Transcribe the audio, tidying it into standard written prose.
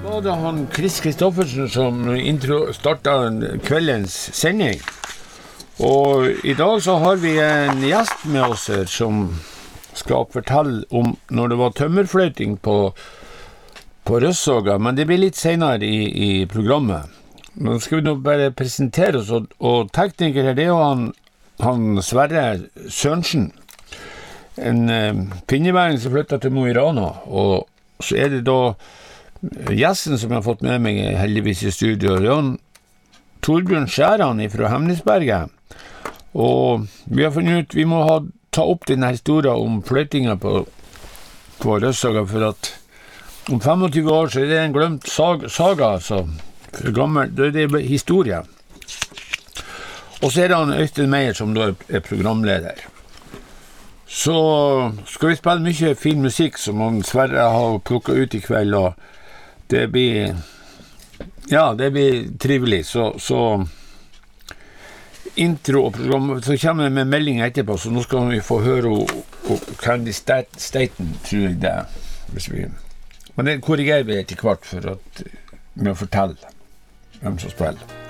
Var det han Chris Kristoffersen som startet kveldens sending. Og I dag så har vi en gjest med oss her som skal fortelle om når det var tømmerfløyting på Røssåga, men det blir litt senere I programmet. Nå skal vi nå bare presentere oss, og tekniker her, det jo han Sverre Sørensen, en pinneværing som flyttet til Mo I Rana, og så det da gjesten som jeg har fått med meg heldigvis I studio, Torbjørn Skjæran fra Hemnesberget. Og vi har funnet ut, vi må ta opp denne historien om fløytinga på Røssåga, for at om 25 år så det en glemt saga, altså. For gammel, det historie. Og så det han Øystein Meyer som da programleder. Så skal vi spille mye fin musikk som han Sverre har plukket ut I kveld, og det blir trivelig, så intro og program, så kommer vi med melding etterpå, så nå skal vi få høre Candy Staten, tror jeg det men det korrigerer vi etter hvert for at vi må fortelle hvem som spiller.